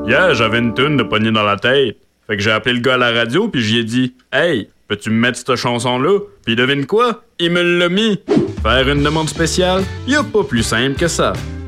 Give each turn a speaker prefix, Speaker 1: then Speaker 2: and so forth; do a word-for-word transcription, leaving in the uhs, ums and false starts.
Speaker 1: Hier, j'avais une toune de pogner dans la tête. Fait que j'ai appelé le gars à la radio, puis j'y ai dit « Hey, peux-tu me mettre cette chanson-là? » Puis devine quoi? Il me l'a mis. Faire une demande spéciale? Y a pas plus simple que ça.